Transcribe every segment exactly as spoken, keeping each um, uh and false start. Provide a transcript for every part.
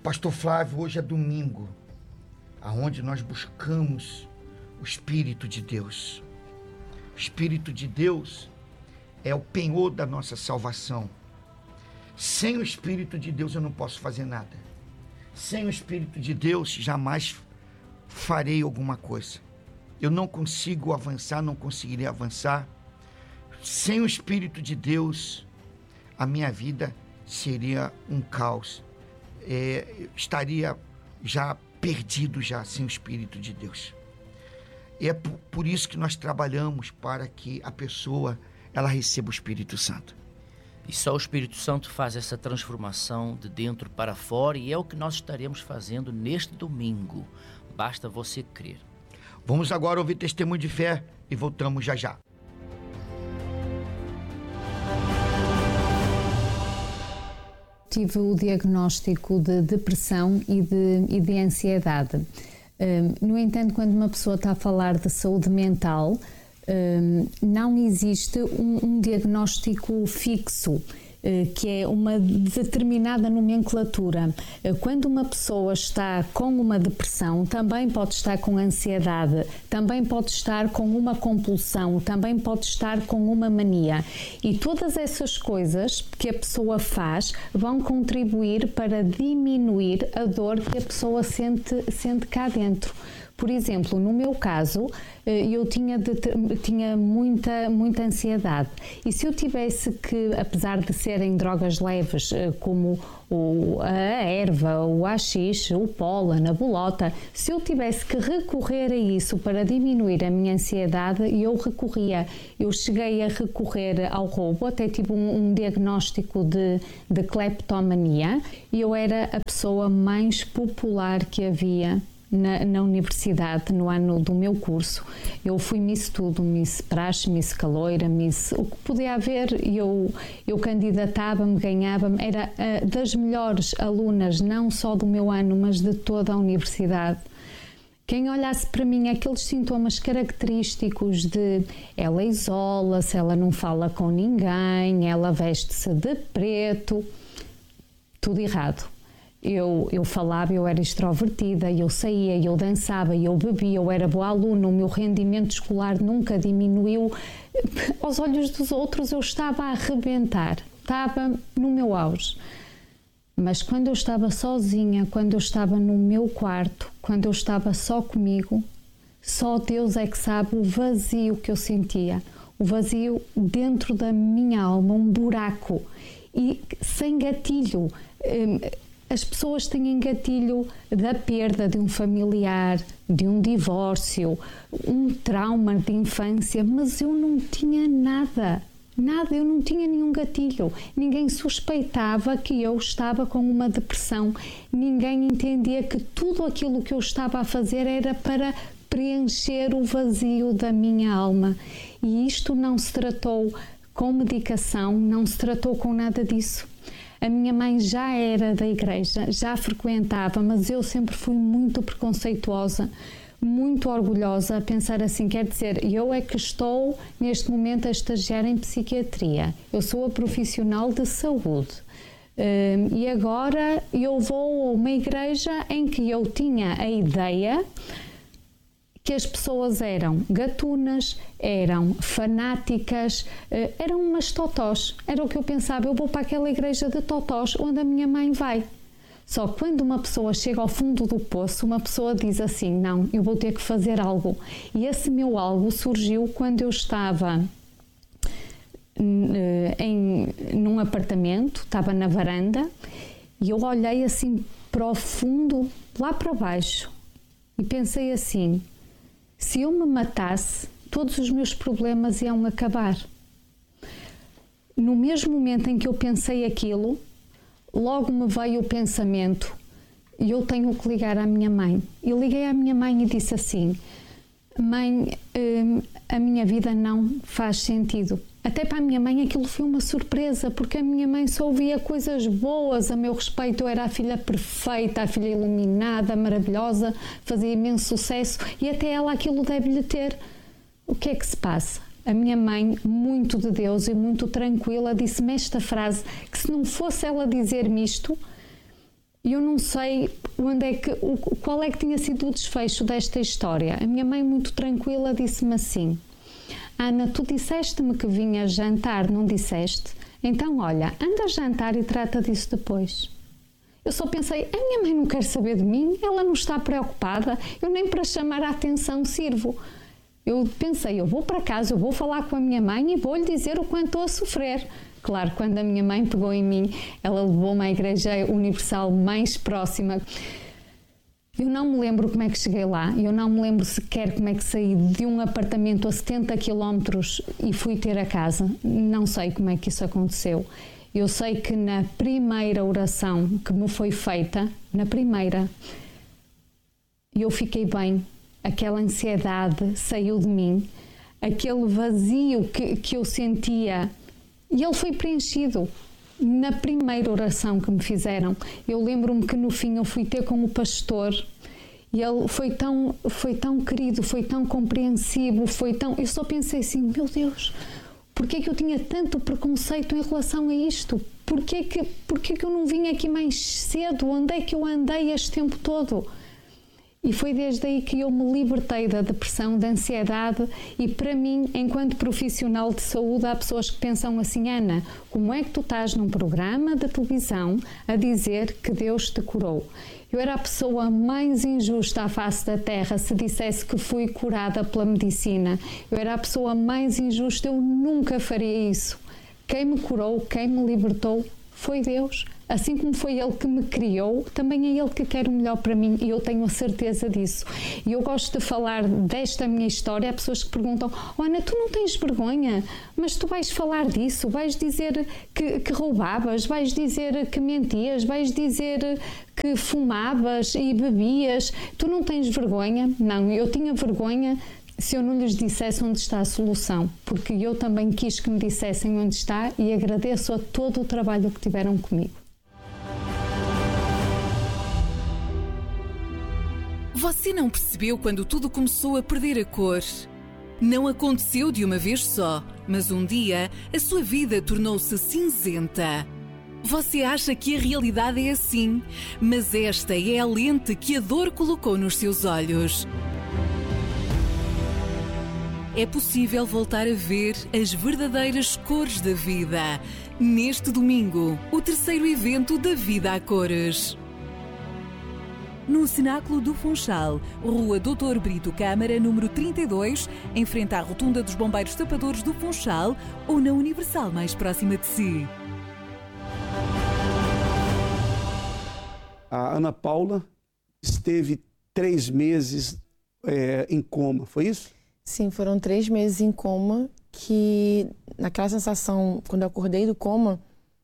Pastor Flávio, hoje é domingo, aonde nós buscamos o Espírito de Deus. O Espírito de Deus é o penhor da nossa salvação. Sem o Espírito de Deus eu não posso fazer nada. Sem o Espírito de Deus jamais farei alguma coisa. Eu não consigo avançar, não conseguirei avançar. Sem o Espírito de Deus, a minha vida seria um caos. É, estaria já perdido já sem o Espírito de Deus. E é por, por isso que nós trabalhamos para que a pessoa ela receba o Espírito Santo. E só o Espírito Santo faz essa transformação de dentro para fora, e é o que nós estaremos fazendo neste domingo. Basta você crer. Vamos agora ouvir testemunho de fé e voltamos já já. Tive o diagnóstico de depressão e de, e de ansiedade. Um, no entanto, quando uma pessoa está a falar de saúde mental, um, não existe um, um diagnóstico fixo, que é uma determinada nomenclatura. Quando uma pessoa está com uma depressão, também pode estar com ansiedade, também pode estar com uma compulsão, também pode estar com uma mania. E todas essas coisas que a pessoa faz vão contribuir para diminuir a dor que a pessoa sente, sente cá dentro. Por exemplo, no meu caso, eu tinha, de, tinha muita, muita ansiedade, e se eu tivesse que, apesar de serem drogas leves, como o, a erva, o haxixe, o pólen, a bolota, se eu tivesse que recorrer a isso para diminuir a minha ansiedade, eu recorria. Eu cheguei a recorrer ao roubo, até tive um, um diagnóstico de, de cleptomania, e eu era a pessoa mais popular que havia Na, na universidade, no ano do meu curso. Eu fui Miss tudo, Miss Praxe, Miss Caloira, Miss o que podia haver, eu, eu candidatava-me, ganhava-me, era uh, das melhores alunas, não só do meu ano, mas de toda a universidade. Quem olhasse para mim aqueles sintomas característicos de ela isola-se, ela não fala com ninguém, ela veste-se de preto, tudo errado. Eu, eu falava, eu era extrovertida, eu saía, eu dançava, eu bebia, eu era boa aluna, o meu rendimento escolar nunca diminuiu. Aos olhos dos outros eu estava a arrebentar, estava no meu auge. Mas quando eu estava sozinha, quando eu estava no meu quarto, quando eu estava só comigo, só Deus é que sabe o vazio que eu sentia. O vazio dentro da minha alma, um buraco, e sem gatilho. As pessoas têm gatilho da perda de um familiar, de um divórcio, um trauma de infância, mas eu não tinha nada, nada, eu não tinha nenhum gatilho. Ninguém suspeitava que eu estava com uma depressão, ninguém entendia que tudo aquilo que eu estava a fazer era para preencher o vazio da minha alma. E isto não se tratou com medicação, não se tratou com nada disso. A minha mãe já era da igreja, já frequentava, mas eu sempre fui muito preconceituosa, muito orgulhosa, a pensar assim, quer dizer, eu é que estou neste momento a estagiar em psiquiatria, eu sou a profissional de saúde, um, e agora eu vou a uma igreja em que eu tinha a ideia que as pessoas eram gatunas, eram fanáticas, eram umas totós. Era o que eu pensava, eu vou para aquela igreja de totós onde a minha mãe vai. Só que quando uma pessoa chega ao fundo do poço, uma pessoa diz assim, não, eu vou ter que fazer algo. E esse meu algo surgiu quando eu estava em, num apartamento, estava na varanda, e eu olhei assim para o fundo, lá para baixo, e pensei assim, se eu me matasse, todos os meus problemas iam acabar. No mesmo momento em que eu pensei aquilo, logo me veio o pensamento, e eu tenho que ligar à minha mãe. E liguei à minha mãe e disse assim, mãe, a minha vida não faz sentido. Até para a minha mãe aquilo foi uma surpresa, porque a minha mãe só ouvia coisas boas a meu respeito. Eu era a filha perfeita, a filha iluminada, maravilhosa, fazia imenso sucesso, e até ela aquilo deve-lhe ter. O que é que se passa? A minha mãe, muito de Deus e muito tranquila, disse-me esta frase, que se não fosse ela dizer-me isto, E eu não sei onde é que, o, qual é que tinha sido o desfecho desta história. A minha mãe, muito tranquila, disse-me assim: Ana, tu disseste-me que vinhas jantar, não disseste? Então, olha, anda a jantar e trata disso depois. Eu só pensei, a minha mãe não quer saber de mim, ela não está preocupada, eu nem para chamar a atenção sirvo. Eu pensei, eu vou para casa, eu vou falar com a minha mãe e vou-lhe dizer o quanto estou a sofrer. Claro, quando a minha mãe pegou em mim, ela levou-me à Igreja Universal mais próxima. Eu não me lembro como é que cheguei lá, eu não me lembro sequer como é que saí de um apartamento a setenta quilómetros e fui ter a casa. Não sei como é que isso aconteceu. Eu sei que na primeira oração que me foi feita, na primeira, eu fiquei bem. Aquela ansiedade saiu de mim, aquele vazio que, que eu sentia, e ele foi preenchido na primeira oração que me fizeram. Eu lembro-me que no fim eu fui ter com o pastor e ele foi tão, foi tão querido, foi tão compreensivo, foi tão... Eu só pensei assim, meu Deus, porquê é que eu tinha tanto preconceito em relação a isto? Porquê é que, porquê é que eu não vim aqui mais cedo? Onde é que eu andei este tempo todo? E foi desde aí que eu me libertei da depressão, da ansiedade, e para mim, enquanto profissional de saúde, há pessoas que pensam assim: Ana, como é que tu estás num programa de televisão a dizer que Deus te curou? Eu era a pessoa mais injusta à face da terra se dissesse que fui curada pela medicina. Eu era a pessoa mais injusta, eu nunca faria isso. Quem me curou, quem me libertou foi Deus. Assim como foi Ele que me criou, também é Ele que quer o melhor para mim, e eu tenho a certeza disso. E eu gosto de falar desta minha história. Há pessoas que perguntam: oh, Ana, tu não tens vergonha? Mas tu vais falar disso? Vais dizer que, que roubavas? Vais dizer que mentias? Vais dizer que fumavas e bebias? Tu não tens vergonha? Não, eu tinha vergonha se eu não lhes dissesse onde está a solução, porque eu também quis que me dissessem onde está, e agradeço a todo o trabalho que tiveram comigo. Você não percebeu quando tudo começou a perder a cor? Não aconteceu de uma vez só, mas um dia a sua vida tornou-se cinzenta. Você acha que a realidade é assim, mas esta é a lente que a dor colocou nos seus olhos. É possível voltar a ver as verdadeiras cores da vida. Neste domingo, o terceiro evento da Vida a Cores. No Cenáculo do Funchal, Rua doutor Brito Câmara, número trinta e dois, em frente à Rotunda dos Bombeiros Tapadores do Funchal, ou na Universal mais próxima de si. A Ana Paula esteve três meses é, em coma, foi isso? Sim, foram três meses em coma, que naquela sensação, quando eu acordei do coma,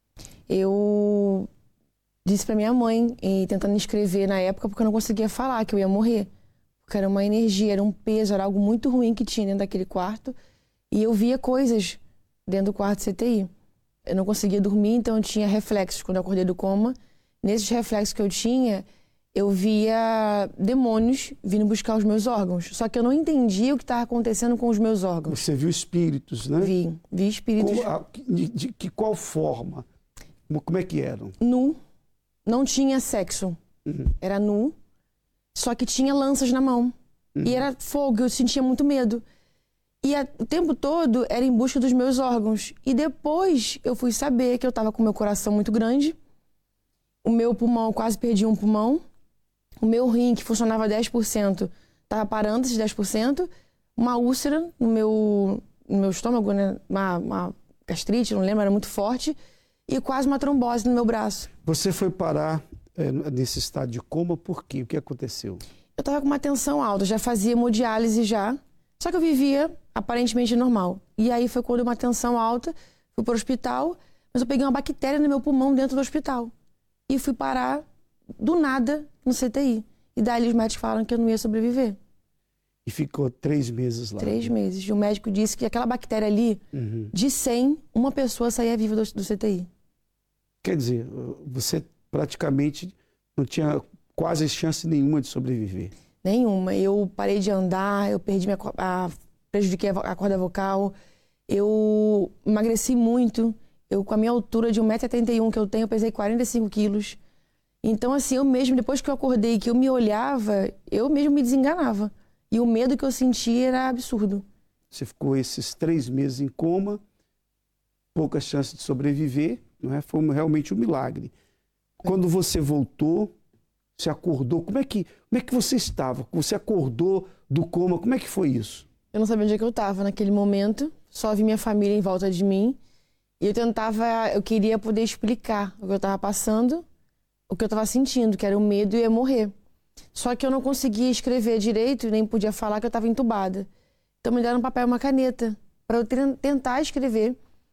eu disse para minha mãe, e tentando escrever na época, porque eu não conseguia falar que eu ia morrer. Porque era uma energia, era um peso, era algo muito ruim que tinha dentro daquele quarto. E eu via coisas dentro do quarto C T I. Eu não conseguia dormir, então eu tinha reflexos quando eu acordei do coma. Nesses reflexos que eu tinha, eu via demônios vindo buscar os meus órgãos. Só que eu não entendia o que estava acontecendo com os meus órgãos. Você viu espíritos, né? Vi, vi espíritos. Com a, de, de, de qual forma? Como é que eram? Nu. Não tinha sexo. Uhum. Era nu. Só que tinha lanças na mão. Uhum. E era fogo, eu sentia muito medo. E a, o tempo todo era em busca dos meus órgãos. E depois eu fui saber que eu estava com o meu coração muito grande. O meu pulmão, eu quase perdi um pulmão. O meu rim, que funcionava dez por cento, estava parando esses dez por cento. Uma úlcera no meu, no meu estômago, né? uma, uma gastrite, não lembro, era muito forte. E quase uma trombose no meu braço. Você foi parar é, nesse estado de coma por quê? O que aconteceu? Eu estava com uma tensão alta, já fazia hemodiálise já. Só que eu vivia aparentemente normal. E aí foi quando uma tensão alta, fui para o hospital, mas eu peguei uma bactéria no meu pulmão dentro do hospital. E fui parar do nada no C T I. E daí os médicos falaram que eu não ia sobreviver. E ficou três meses lá? Três meses. E o médico disse que aquela bactéria ali, uhum. de cem, uma pessoa saía viva do, do C T I. Quer dizer, você praticamente não tinha quase chance nenhuma de sobreviver. Nenhuma. Eu parei de andar, eu perdi minha, a, prejudiquei a corda vocal, eu emagreci muito. Eu, com a minha altura de um metro e setenta e um que eu tenho, eu pesei quarenta e cinco quilos. Então, assim, eu mesmo, depois que eu acordei, que eu me olhava, eu mesmo me desenganava. E o medo que eu sentia era absurdo. Você ficou esses três meses em coma, poucas chances de sobreviver, não é? Foi realmente um milagre. Quando você voltou, você acordou, como é que, como é que você estava? Você acordou do coma, como é que foi isso? Eu não sabia onde é que eu estava naquele momento, só vi minha família em volta de mim. E eu tentava, eu queria poder explicar o que eu estava passando, o que eu estava sentindo, que era o medo e ia morrer. Só que eu não conseguia escrever direito, nem podia falar que eu estava entubada. Então me deram um papel e uma caneta para eu tentar escrever.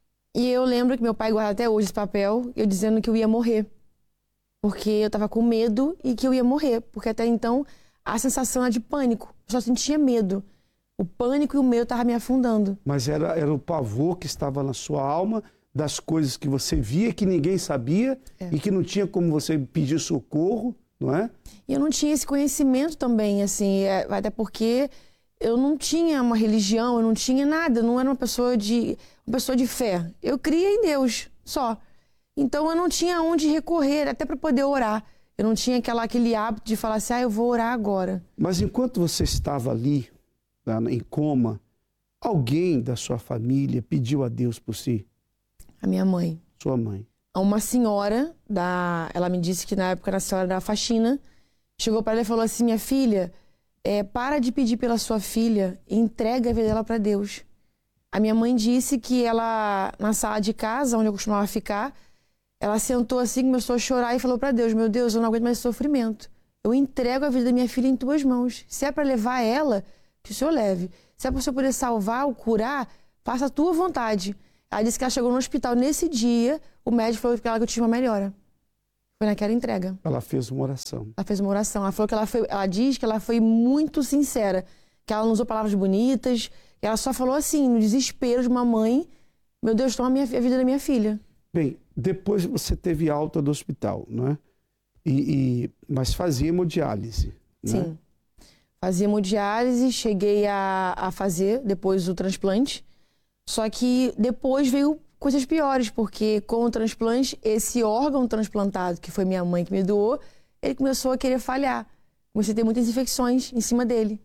E eu lembro que meu pai guarda até hoje esse papel, eu dizendo que eu ia morrer. Porque eu estava com medo e que eu ia morrer. Porque até então a sensação era de pânico. Eu só sentia medo. O pânico e o medo estavam me afundando. Mas era, era o pavor que estava na sua alma, das coisas que você via, que ninguém sabia, é. E que não tinha como você pedir socorro, não é? E eu não tinha esse conhecimento também, assim, é, até porque eu não tinha uma religião, eu não tinha nada, eu não era uma pessoa de, uma pessoa de fé. Eu cria em Deus, só. Então eu não tinha onde recorrer, até para poder orar. Eu não tinha aquela, aquele hábito de falar assim, ah, eu vou orar agora. Mas enquanto você estava ali, em coma, alguém da sua família pediu a Deus por si? A minha mãe. Sua mãe. Uma senhora, da, ela me disse que na época era a senhora da faxina, chegou para ela e falou assim, minha filha, é, para de pedir pela sua filha, entrega a vida dela para Deus. A minha mãe disse que ela, na sala de casa, onde eu costumava ficar, ela sentou assim, começou a chorar e falou para Deus, meu Deus, eu não aguento mais sofrimento. Eu entrego a vida da minha filha em tuas mãos. Se é para levar ela, que o Senhor leve. Se é para o Senhor poder salvar ou curar, faça a tua vontade. Ela disse que ela chegou no hospital nesse dia, o médico falou para ela que eu tinha uma melhora. Foi naquela entrega. Ela fez uma oração. Ela fez uma oração. Ela falou que ela foi, ela diz que ela foi muito sincera, que ela não usou palavras bonitas, que ela só falou assim, no desespero de uma mãe, meu Deus, toma a, minha, a vida da minha filha. Bem, depois você teve alta do hospital, não é? E, e, mas fazia hemodiálise, Sim. Né? Fazia hemodiálise, cheguei a, a fazer depois o transplante. Só que depois veio coisas piores, porque com o transplante, esse órgão transplantado, que foi minha mãe que me doou, ele começou a querer falhar. Comecei a ter muitas infecções em cima dele.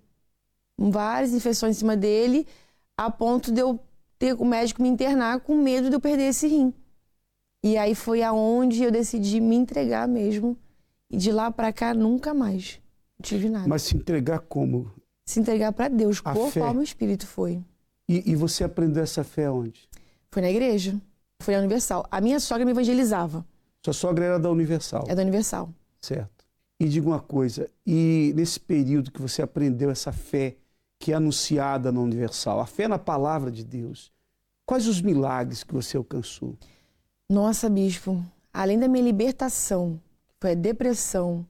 Várias infecções em cima dele, a ponto de eu ter o médico me internar com medo de eu perder esse rim. E aí foi aonde eu decidi me entregar mesmo. E de lá pra cá, nunca mais tive nada. Mas se entregar como? Se entregar para Deus, a corpo, fé. alma e espírito foi. E, e você aprendeu essa fé onde? Foi na igreja, foi na Universal. A minha sogra me evangelizava. Sua sogra era da Universal? É da Universal. Certo. E diga uma coisa, e nesse período que você aprendeu essa fé que é anunciada na Universal, a fé na palavra de Deus, quais os milagres que você alcançou? Nossa, bispo, além da minha libertação, foi a depressão,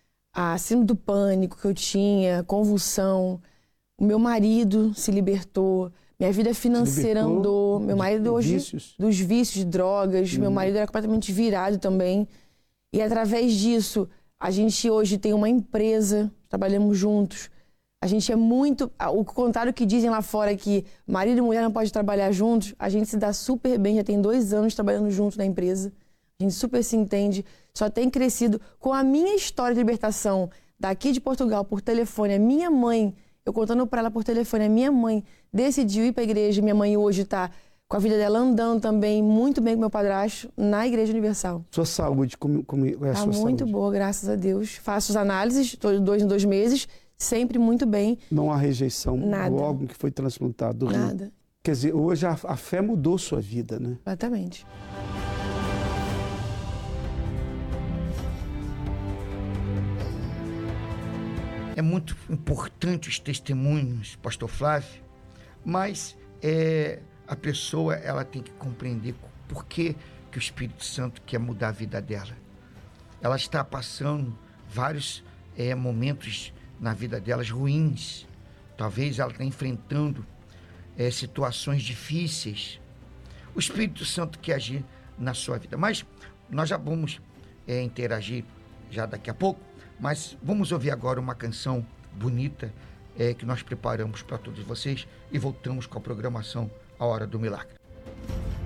a síndrome do pânico que eu tinha, convulsão, o meu marido se libertou, minha vida financeira andou, meu marido hoje vícios? dos vícios, de drogas, Hum. meu marido era completamente virado também. E através disso, a gente hoje tem uma empresa, trabalhamos juntos. A gente é muito... O contrário que dizem lá fora que marido e mulher não podem trabalhar juntos, a gente se dá super bem, já tem dois anos trabalhando juntos na empresa. A gente super se entende, só tem crescido. Com a minha história de libertação daqui de Portugal por telefone, a minha mãe, eu contando para ela por telefone, a minha mãe decidiu ir para a igreja. Minha mãe hoje está com a vida dela andando também muito bem com meu padrasto na Igreja Universal. Sua saúde, como, como é a Tá sua muito saúde? boa, graças a Deus. Faço as análises, todos dois em dois meses, sempre muito bem. Não há rejeição Nada. do órgão que foi transplantado do rim? Nada. Quer dizer, hoje a, a fé mudou sua vida, né? Exatamente. É muito importante os testemunhos, pastor Flávio, mas é, a pessoa ela tem que compreender por que, que o Espírito Santo quer mudar a vida dela. Ela está passando vários é, momentos na vida delas ruins. Talvez ela está enfrentando é, situações difíceis. O Espírito Santo quer agir na sua vida. Mas nós já vamos é, interagir já daqui a pouco. Mas vamos ouvir agora uma canção bonita é, que nós preparamos para todos vocês e voltamos com a programação A Hora do Milagre.